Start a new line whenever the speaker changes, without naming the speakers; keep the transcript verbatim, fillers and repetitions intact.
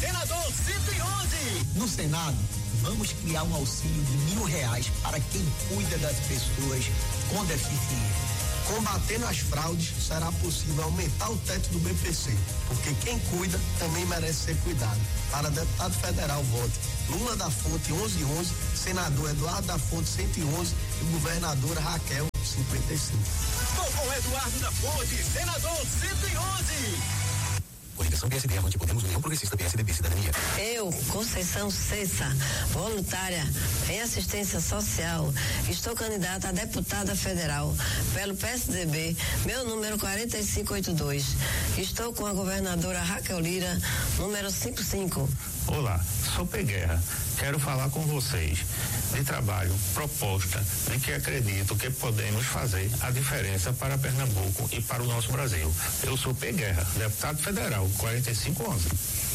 senador cento e onze.
No Senado, vamos criar um auxílio de mil reais para quem cuida das pessoas com deficiência. Combatendo as fraudes, será possível aumentar o teto do B P C, porque quem cuida também merece ser cuidado. Para deputado federal, vote Lula da Fonte onze onze, senador Eduardo da Fonte cento e onze e governadora Raquel cinquenta e cinco.
Tô com Eduardo da Fonte, senador cento e onze.
Coligação P S D, Avante Podemos, União Progressista, P S D B, Cidadania.
Eu, Conceição Cessa, voluntária em assistência social, estou candidata a deputada federal pelo P S D B, meu número quarenta e cinco oitenta e dois. Estou com a governadora Raquel Lira, número cinquenta e cinco.
Olá, sou P. Guerra. Quero falar com vocês de trabalho, proposta, de que acredito que podemos fazer a diferença para Pernambuco e para o nosso Brasil. Eu sou P. Guerra, deputado federal, quarenta e cinco onze.